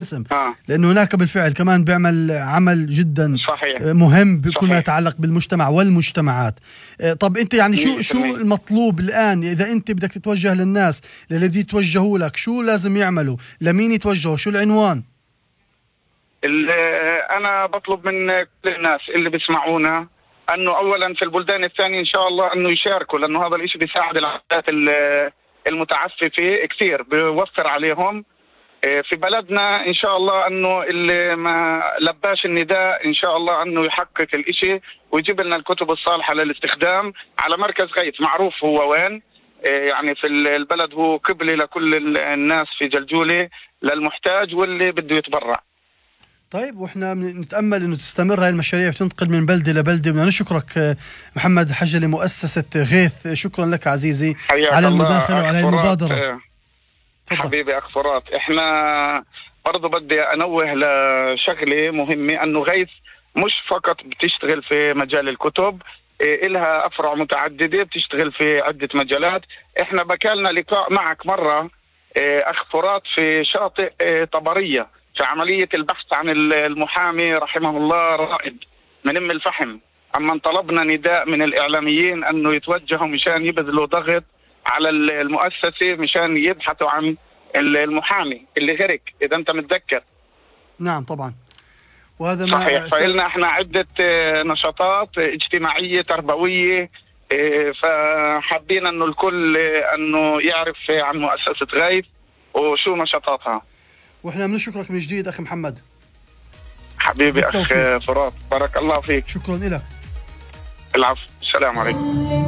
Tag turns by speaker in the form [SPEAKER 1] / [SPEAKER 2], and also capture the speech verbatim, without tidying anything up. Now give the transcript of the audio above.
[SPEAKER 1] الاسم
[SPEAKER 2] آه.
[SPEAKER 1] لأنه هناك بالفعل كمان بيعمل عمل جدا
[SPEAKER 2] صحيح.
[SPEAKER 1] مهم بكل ما
[SPEAKER 2] صحيح.
[SPEAKER 1] يتعلق بالمجتمع والمجتمعات. طب أنت يعني شو شو المطلوب الآن إذا أنت بدك تتوجه للناس الذي توجهوا لك؟ شو لازم يعملوا؟ لمين يتوجهوا؟ شو العنوان؟
[SPEAKER 2] أنا بطلب من كل الناس اللي بيسمعونا أنه أولا في البلدان الثانية إن شاء الله أنه يشاركوا، لأنه هذا الإشي بيساعد العائلات المتعففة كثير، بيوفر عليهم. في بلدنا إن شاء الله أنه اللي ما لباش النداء إن شاء الله أنه يحقق الإشي ويجيب لنا الكتب الصالحة للاستخدام على مركز غيث معروف هو وين، يعني في البلد هو قبلي لكل الناس في جلجولة للمحتاج واللي بده يتبرع.
[SPEAKER 1] طيب واحنا نتأمل انه تستمر هاي المشاريع وتنتقل من بلدة لبلدة. بدنا نشكرك محمد حجلي مؤسسة غيث، شكرا لك عزيزي على المداخلة وعلى المبادرة.
[SPEAKER 2] حبيبي أخ فرات، احنا برضو بدي انوه لشغلة مهمة، انه غيث مش فقط بتشتغل في مجال الكتب، إلها أفرع متعددة بتشتغل في عدة مجالات. احنا بكالنا لقاء معك مرة أخ فرات في شاطئ طبرية في عملية البحث عن المحامي رحمه الله رائد من أم الفحم، أما طلبنا نداء من الإعلاميين أنه يتوجهوا مشان يبذلوا ضغط على المؤسسة مشان يبحثوا عن المحامي اللي غرق، إذا أنت متذكر.
[SPEAKER 1] نعم طبعا، وهذا ما
[SPEAKER 2] صحيح. فإلنا احنا عدة نشاطات اجتماعية تربوية، فحابين أنه الكل أنه يعرف عن مؤسسة غيث وشو نشاطاتها.
[SPEAKER 1] واحنا بنشكرك من جديد أخي محمد.
[SPEAKER 2] حبيبي أخ فرات، بارك الله فيك.
[SPEAKER 1] شكرا لك.
[SPEAKER 2] العفو، السلام عليكم.